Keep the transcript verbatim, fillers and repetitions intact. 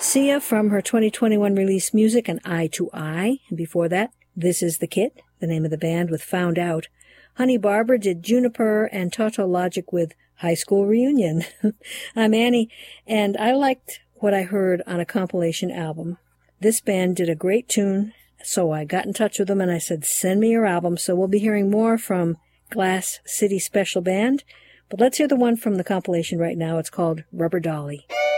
Sia from her twenty twenty-one release Music and Eye to Eye. And before that, This Is the Kit, the name of the band, with Found Out. Honey Barber did Juniper, and Tautologic with High School Reunion. I'm Annie, and I liked what I heard on a compilation album. This band did a great tune, so I got in touch with them and I said, send me your album. So we'll be hearing more from Glass City Special Band. But let's hear the one from the compilation right now. It's called Rubber Dolly.